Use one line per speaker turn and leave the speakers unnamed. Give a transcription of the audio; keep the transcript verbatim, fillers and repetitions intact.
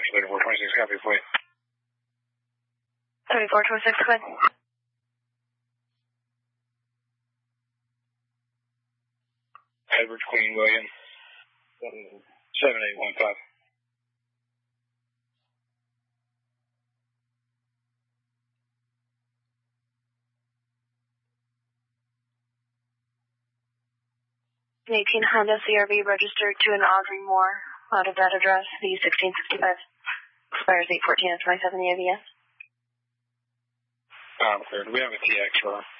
thirty-four twenty-six, copy, flight.
thirty-four twenty-six, good.
Edward Queen William. seven eight one five.
eighteen Honda C R V registered to an Audrey Moore out of that address, the sixteen sixty-five. Expires eight fourteen of twenty-seven, the A B S.
Um, clear. Do we have a T X for